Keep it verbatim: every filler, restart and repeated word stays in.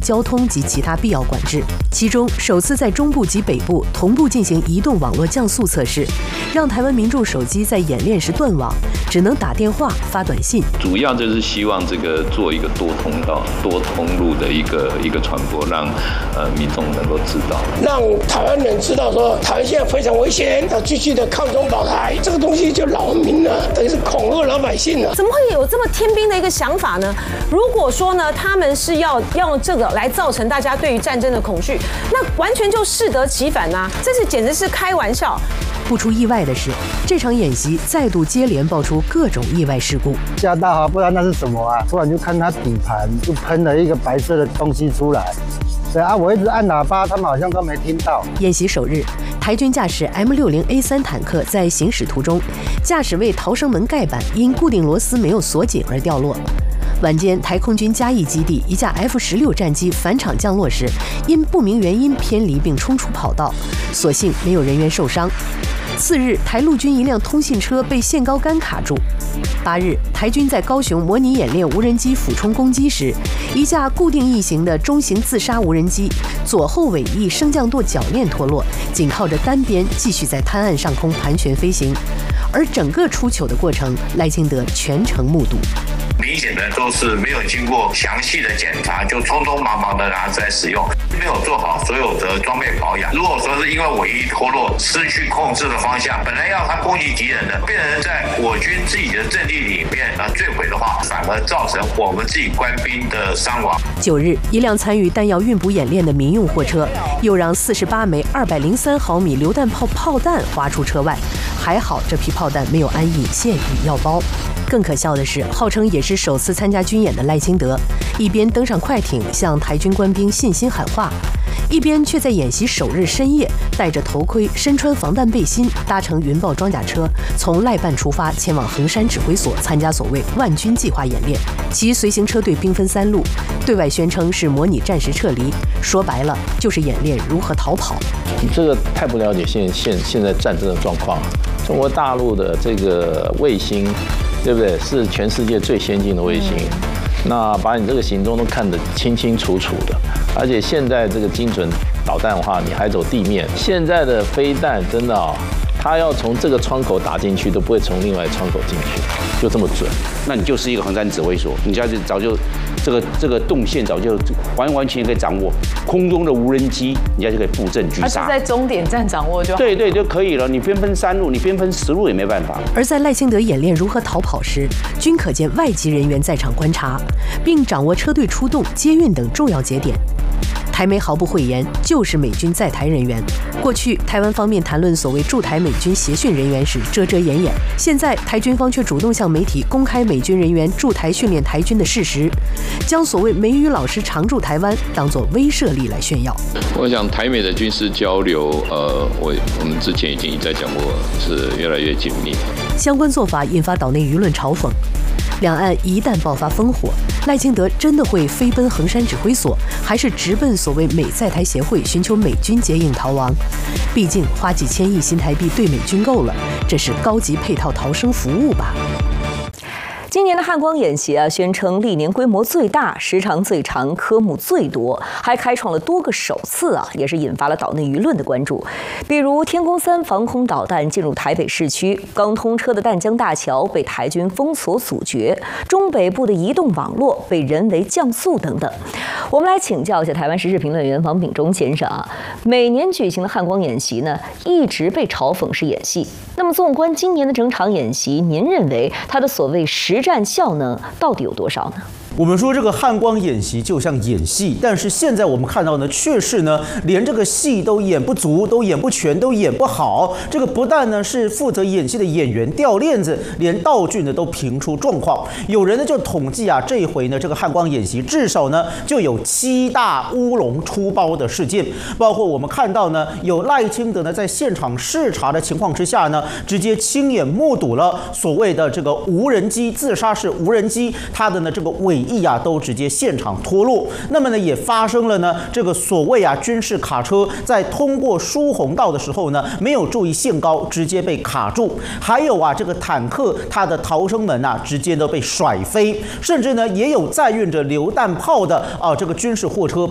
交通及其他必要管制。其中，首次在中部及北部同步进行移动网络降速测试，让台湾民众手机在演练时断网，只能打电话、发短信。 主要就是希望这个做一个多通道、多通路的一个一个传播，让呃民众能够知道， 让台湾人知道说台湾现在非常危险，要继续的抗中保台。这个东西就扰民了，等于是恐吓老百姓了。 怎么会有这么天兵的一个想法呢？如果说呢，他们是要用这个来造成大家对于战争的恐惧，那完全就适得其反啊！这是简直是开玩笑。 不出意外的是，这场演习再度接连爆出各种意外事故。 吓到啊，不知道那是什么啊！突然就看它底盘就喷了一个白色的东西出来。对啊，我一直按喇叭，他们好像都没听到。 演习首日，台军驾驶 M 六十 A 三 坦克在行驶途中，驾驶位逃生门盖板因固定螺丝没有锁紧而掉落。晚间，台空军嘉义基地一架 F 十六 战机返场降落时，因不明原因偏离并冲出跑道，所幸没有人员受伤。次日，台陆军一辆通信车被限高杆卡住。八日，台军在高雄模拟演练无人机俯冲攻击时，一架固定翼型的中型自杀无人机左后尾翼升降舵铰链脱落，仅靠着单边继续在滩岸上空盘旋飞行，而整个出糗的过程，赖清德全程目睹。 明显的都是没有经过详细的检查，就匆匆忙忙的拿出来使用，没有做好所有的装备保养。如果说是因为尾翼脱落，失去控制的方向，本来要他攻击敌人的，变成在我军自己的阵地里面啊坠毁的话，反而造成我们自己官兵的伤亡。 九日，一辆参与弹药运补演练的民用货车，又让四十八枚二百零三毫米榴弹炮炮弹滑出车外，还好这批炮弹没有安引线与药包。更可笑的是，号称也是首次参加军演的赖清德，一边登上快艇向台军官兵信心喊话，一边却在演习首日深夜戴着头盔、身穿防弹背心，搭乘云豹装甲车从赖办出发，前往衡山指挥所参加所谓万军计划演练。其随行车队兵分三路，对外宣称是模拟战时撤离，说白了就是演练如何逃跑。 你这个太不了解现现现在战争的状况。中国大陆的这个卫星，对不对？是全世界最先进的卫星，那把你这个行踪都看得清清楚楚的。而且现在这个精准导弹的话，你还走地面，现在的飞弹真的哦，它要从这个窗口打进去，都不会从另外窗口进去，就这么准。 那你就是一个衡山指挥所，你家就早就这个这个动线早就完完全全可以掌握，空中的无人机，你家就可以布阵狙杀。 它是在终点站掌握就好。 对对就可以了，你边分三路，你边分十路也没办法。 而在赖清德演练如何逃跑时，均可见外籍人员在场观察，并掌握车队出动、接运等重要节点。台媒毫不讳言，就是美军在台人员。过去台湾方面谈论所谓驻台美军协训人员时遮遮掩掩，现在台军方却主动向媒体公开美军人员驻台训练台军的事实，将所谓美语老师常驻台湾当作威慑力来炫耀。 我想台美的军事交流，呃，我我们之前已经一再讲过，是越来越紧密。 相关做法引发岛内舆论嘲讽。两岸一旦爆发烽火，赖清德真的会飞奔衡山指挥所，还是直奔所谓美在台协会寻求美军接应逃亡？毕竟花几千亿新台币对美军够了，这是高级配套逃生服务吧。 今年的汉光演习啊，宣称历年规模最大、时长最长、科目最多，还开创了多个首次啊，也是引发了岛内舆论的关注。比如天宫三防空导弹进入台北市区，刚通车的淡江大桥被台军封锁阻绝，中北部的移动网络被人为降速等等。我们来请教一下台湾时事评论员王炳忠先生啊，每年举行的汉光演习呢，一直被嘲讽是演戏。那么纵观今年的整场演习，您认为它的所谓实战效能到底有多少呢？ 我们说这个汉光演习就像演戏，但是现在我们看到呢，却是呢连这个戏都演不足，都演不全，都演不好。这个不但呢是负责演戏的演员掉链子，连道具呢都频出状况。有人呢就统计啊，这一回呢这个汉光演习至少呢就有七大乌龙出包的事件，包括我们看到呢有赖清德呢在现场视察的情况之下呢，直接亲眼目睹了所谓的这个无人机自杀式无人机，它的呢这个尾翼啊都直接现场脱落。那么呢也发生了呢这个所谓啊军事卡车在通过疏洪道的时候呢没有注意限高，直接被卡住。还有啊这个坦克它的逃生门啊直接都被甩飞，甚至呢也有载运着榴弹炮的啊这个军事货车